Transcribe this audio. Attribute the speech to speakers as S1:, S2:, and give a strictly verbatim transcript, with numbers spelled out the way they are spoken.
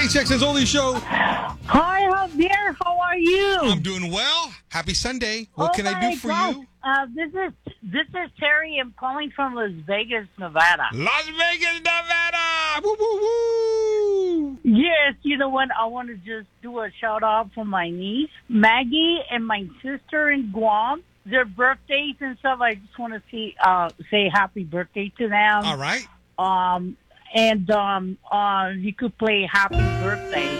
S1: Hi, Texas Oldie Show.
S2: Hi, Javier. How are you?
S1: I'm doing well. Happy Sunday. What
S2: oh
S1: can I do for
S2: gosh.
S1: you?
S2: Uh, this is this is Terry. I'm calling from Las Vegas, Nevada.
S1: Las Vegas, Nevada. Woo, woo, woo.
S2: Yes, you know what? I want to just do a shout out for my niece Maggie and my sister in Guam. Their birthdays and stuff. I just want to see uh, say happy birthday to them.
S1: All right.
S2: Um, and um, uh, you could play Happy Birthday.